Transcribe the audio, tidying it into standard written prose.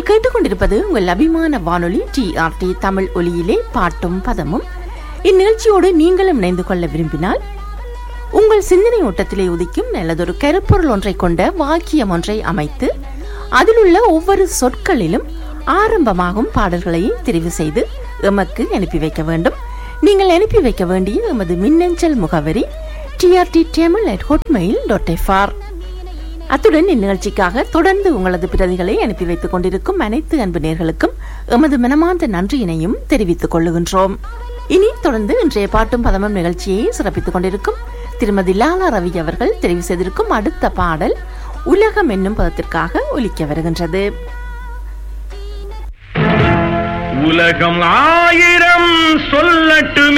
நீங்கள் கேட்டுக்கொண்டிருப்பது உங்கள் அபிமான வானொலி டிஆர்டி தமிழ் ஒலியிலே பாட்டும் பதமும். இந்நிகழ்ச்சியோடு நீங்களும் இணைந்து கொள்ள விரும்பினால் உங்கள் சிந்தனை ஓட்டத்திலே உதிக்கும் நல்லதொரு கருப்பொருள் ஒன்றை கொண்ட வாக்கியம் ஒன்றை அமைத்து அதிலுள்ள ஒவ்வொரு சொற்களிலும் ஆரம்பமாகும் பாடல்களை தெரிவு செய்து எமக்கு அனுப்பி வைக்க வேண்டும். நீங்கள் அனுப்பி வைக்க வேண்டிய எமது மின்னஞ்சல் முகவரி trttamil@hotmail.fr. அத்துடன் இந்நிகழ்ச்சிக்காக தொடர்ந்து உங்களது பிரதிகளை அனுப்பி வைத்துக் கொண்டிருக்கும் அனைத்து அன்பு நேயர்களுக்கும் எமது மனமார்ந்த நன்றியினையும் தெரிவித்துக் கொள்ளுகின்றோம். இனி தொடர்ந்து இன்றைய பாட்டும் பதமும் நிகழ்ச்சியை சிறப்பித்துக் கொண்டிருக்கும் திருமதி லாலா ரவி அவர்கள் தெரிவு செய்திருக்கும் அடுத்த பாடல் உலகம் என்னும் பதத்திற்காக ஒலிக்க வருகின்றது. உலகம் 1000 சொல்லட்டும்